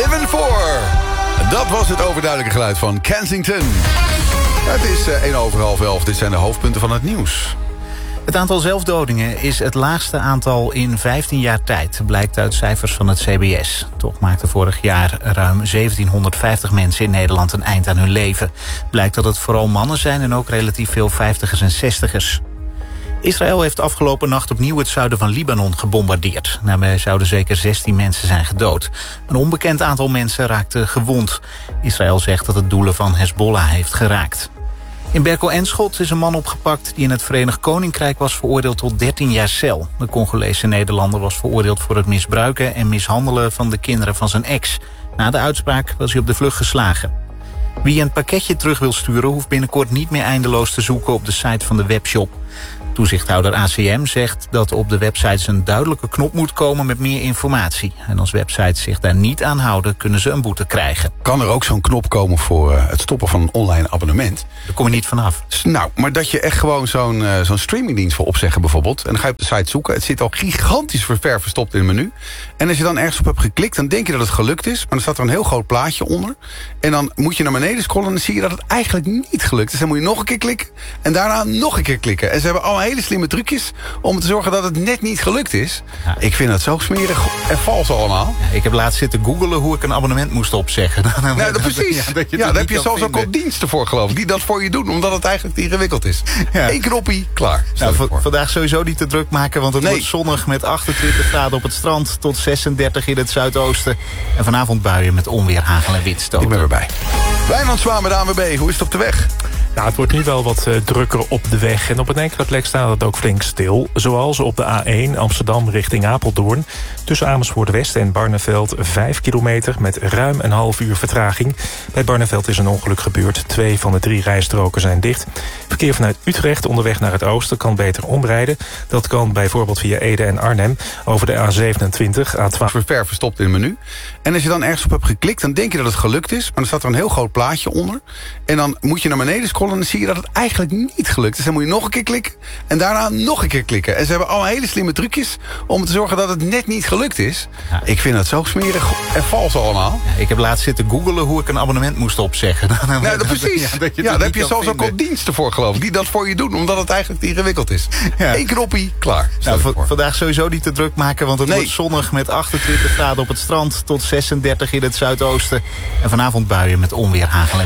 Living For. Dat was het overduidelijke geluid van Kensington. Het is 11:55. Dit zijn de hoofdpunten van het nieuws. Het aantal zelfdodingen is het laagste aantal in 15 jaar tijd, blijkt uit cijfers van het CBS. Toch maakten vorig jaar ruim 1750 mensen in Nederland een eind aan hun leven. Blijkt dat het vooral mannen zijn en ook relatief veel 50ers en 60ers. Israël heeft afgelopen nacht opnieuw het zuiden van Libanon gebombardeerd. Daarbij zouden zeker 16 mensen zijn gedood. Een onbekend aantal mensen raakte gewond. Israël zegt dat het doelen van Hezbollah heeft geraakt. In Berkel-en-Schot is een man opgepakt die in het Verenigd Koninkrijk was veroordeeld tot 13 jaar cel. De Congolese Nederlander was veroordeeld voor het misbruiken en mishandelen van de kinderen van zijn ex. Na de uitspraak was hij op de vlucht geslagen. Wie een pakketje terug wil sturen hoeft binnenkort niet meer eindeloos te zoeken op de site van de webshop. Toezichthouder ACM zegt dat op de websites een duidelijke knop moet komen met meer informatie. En als websites zich daar niet aan houden, kunnen ze een boete krijgen. Kan er ook zo'n knop komen voor het stoppen van een online abonnement? Daar kom je niet vanaf. Nou, maar dat je echt gewoon zo'n streamingdienst wil opzeggen bijvoorbeeld. En dan ga je op de site zoeken. Het zit al gigantisch ver verstopt in het menu. En als je dan ergens op hebt geklikt, dan denk je dat het gelukt is. Maar dan staat er een heel groot plaatje onder. En dan moet je naar beneden scrollen en dan zie je dat het eigenlijk niet gelukt is. Dan moet je nog een keer klikken en daarna nog een keer klikken. En ze hebben allemaal hele slimme trucjes om te zorgen dat het net niet gelukt is. Ja. Ik vind dat zo smerig en vals allemaal. Ja, ik heb laatst zitten googelen hoe ik een abonnement moest opzeggen. Nou, precies. Daar heb je zelfs ook al diensten voor, geloof ik, die dat voor je doen, omdat het eigenlijk te ingewikkeld is. Ja. Eén knoppie, klaar. Nou, vandaag sowieso niet te druk maken, want het wordt zonnig met 28 graden op het strand tot 36 in het zuidoosten. En vanavond buien met onweer, hagel en windstoten. Ik ben erbij. Wijnand Zwaan met de ANWB, hoe is het op de weg? Ja, het wordt nu wel wat drukker op de weg. En op een enkele plek staat het ook flink stil. Zoals op de A1 Amsterdam richting Apeldoorn. Tussen Amersfoort West en Barneveld 5 kilometer met ruim een half uur vertraging. Bij Barneveld is een ongeluk gebeurd. 2 van de 3 rijstroken zijn dicht. Verkeer vanuit Utrecht onderweg naar het oosten kan beter omrijden. Dat kan bijvoorbeeld via Ede en Arnhem over de A27, A12. Ver verstopt in het menu. En als je dan ergens op hebt geklikt, dan denk je dat het gelukt is. Maar dan staat er een heel groot plaatje onder. En dan moet je naar beneden scrollen en dan zie je dat het eigenlijk niet gelukt is. Dan moet je nog een keer klikken en daarna nog een keer klikken. En ze hebben allemaal hele slimme trucjes om te zorgen dat het net niet gelukt is. Ja. Ik vind dat zo smerig en vals allemaal. Ja, ik heb laatst zitten googelen hoe ik een abonnement moest opzeggen. Nou, precies. Daar heb je zelfs ook al diensten voor, geloof ik, die dat voor je doen, omdat het eigenlijk te ingewikkeld is. Ja. Eén knoppie, klaar. Nou, vandaag sowieso niet te druk maken, want het wordt zonnig met 28 graden op het strand tot 36 in het zuidoosten. En vanavond buien met onweer, hagel en